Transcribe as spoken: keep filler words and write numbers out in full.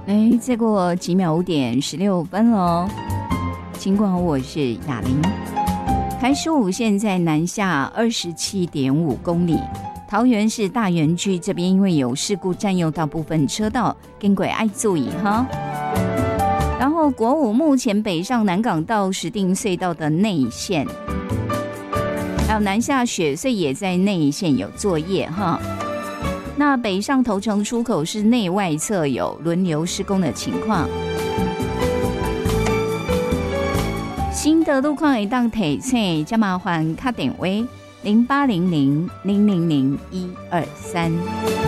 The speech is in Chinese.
哎，再过几秒五点十六分喽。尽管我是雅玲，台十五线在南下二十七点五公里，桃园市大园区这边因为有事故占用到部分车道，跟轨爱注意哈。然后国五目前北上南港到石碇隧道的内线，还有南下雪隧也在内线有作业哈。那北上头城出口是内外侧有轮流施工的情况。新的路况会当提醒，加麻烦打电话零八零零零零零一二三。